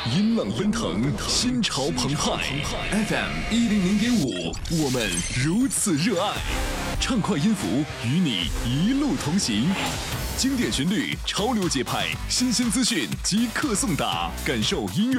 音浪奔腾，心潮澎湃。FM100.5，我们如此热爱。畅快音符与你一路同行，经典旋律，潮流节拍，新鲜资讯即刻送达，感受音乐